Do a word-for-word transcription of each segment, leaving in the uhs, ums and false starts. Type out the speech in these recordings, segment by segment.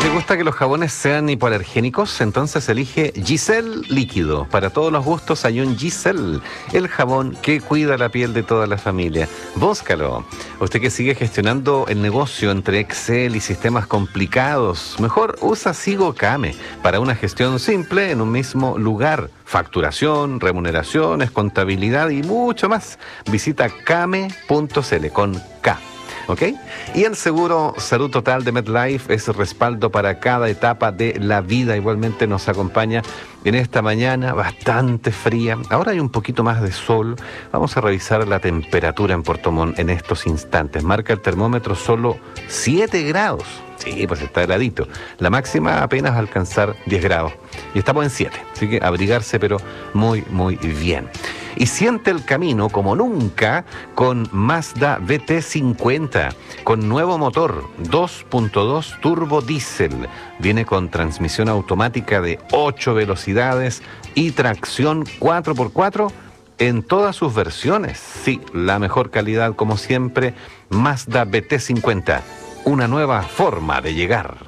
¿Te gusta que los jabones sean hipoalergénicos? Entonces elige Giselle Líquido. Para todos los gustos hay un Giselle, el jabón que cuida la piel de toda la familia. Búscalo. Usted que sigue gestionando el negocio entre Excel y sistemas complicados, mejor usa SigoKame para una gestión simple en un mismo lugar. Facturación, remuneraciones, contabilidad y mucho más. Visita kame punto cl con K. ¿Ok? Y el seguro Salud Total de MetLife es respaldo para cada etapa de la vida. Igualmente nos acompaña en esta mañana bastante fría. Ahora hay un poquito más de sol. Vamos a revisar la temperatura en Puerto Montt en estos instantes. Marca el termómetro solo siete grados. Sí, pues está heladito. La máxima apenas alcanzar diez grados. Y estamos en siete. Así que abrigarse, pero muy, muy bien. Y siente el camino como nunca con Mazda B T cincuenta, con nuevo motor dos punto dos turbo diésel. Viene con transmisión automática de ocho velocidades y tracción cuatro por cuatro en todas sus versiones. Sí, la mejor calidad como siempre, Mazda B T cincuenta, una nueva forma de llegar.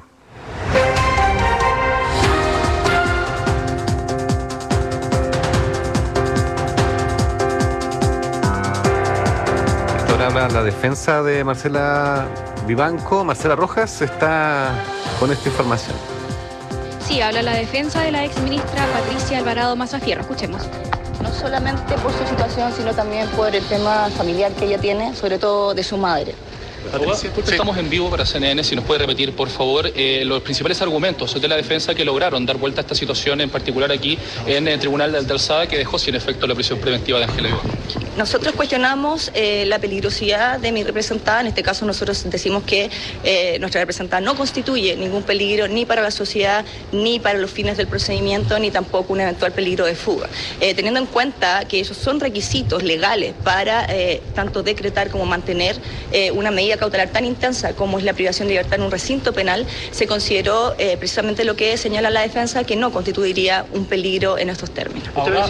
Habla la defensa de Marcela Vivanco. Marcela Rojas está con esta información. Sí, habla la defensa de la exministra Patricia Alvarado Mazafierro. Escuchemos. No solamente por su situación, sino también por el tema familiar que ella tiene, sobre todo de su madre. Patricia, sí. Estamos en vivo para C N N, si nos puede repetir, por favor, eh, los principales argumentos de la defensa que lograron dar vuelta a esta situación, en particular aquí en el Tribunal de Alzada, que dejó sin efecto la prisión preventiva de Ángela Vivanco. Nosotros cuestionamos eh, la peligrosidad de mi representada. En este caso nosotros decimos que eh, nuestra representada no constituye ningún peligro ni para la sociedad, ni para los fines del procedimiento, ni tampoco un eventual peligro de fuga. Eh, teniendo en cuenta que esos son requisitos legales para eh, tanto decretar como mantener eh, una medida cautelar tan intensa como es la privación de libertad en un recinto penal, se consideró eh, precisamente lo que señala la defensa, que no constituiría un peligro en estos términos. Ahora,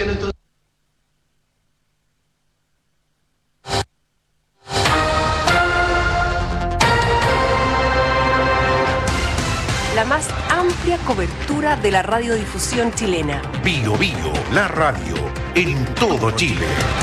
la más amplia cobertura de la radiodifusión chilena. Bio Bio, la radio en todo Chile.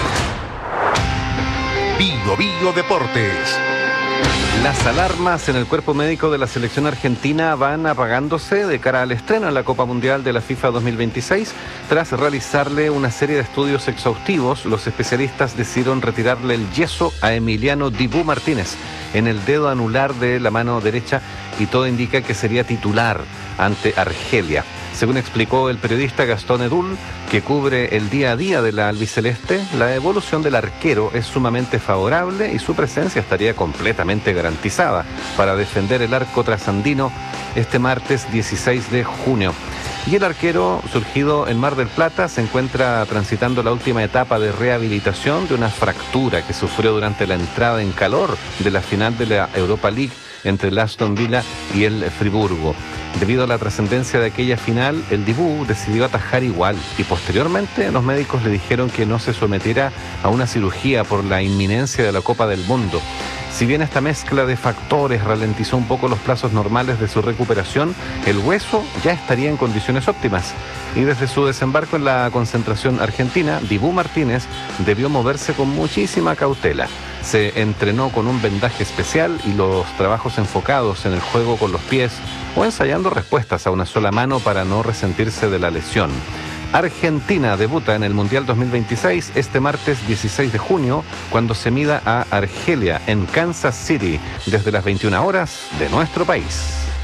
Bio Bio Deportes. Las alarmas en el cuerpo médico de la selección argentina van apagándose de cara al estreno en la Copa Mundial de la FIFA dos mil veintiséis. Tras realizarle una serie de estudios exhaustivos, los especialistas decidieron retirarle el yeso a Emiliano Dibu Martínez en el dedo anular de la mano derecha y todo indica que sería titular ante Argelia. Según explicó el periodista Gastón Edul, que cubre el día a día de la albiceleste, la evolución del arquero es sumamente favorable y su presencia estaría completamente garantizada para defender el arco trasandino este martes dieciséis de junio. Y el arquero, surgido en Mar del Plata, se encuentra transitando la última etapa de rehabilitación de una fractura que sufrió durante la entrada en calor de la final de la Europa League entre el Aston Villa y el Friburgo. Debido a la trascendencia de aquella final, el Dibu decidió atajar igual y posteriormente los médicos le dijeron que no se sometiera a una cirugía por la inminencia de la Copa del Mundo. Si bien esta mezcla de factores ralentizó un poco los plazos normales de su recuperación, el hueso ya estaría en condiciones óptimas. Y desde su desembarco en la concentración argentina, Dibu Martínez debió moverse con muchísima cautela. Se entrenó con un vendaje especial y los trabajos enfocados en el juego con los pies o ensayando respuestas a una sola mano para no resentirse de la lesión. Argentina debuta en el Mundial dos mil veintiséis este martes dieciséis de junio cuando se mida a Argelia en Kansas City desde las veintiuna horas de nuestro país.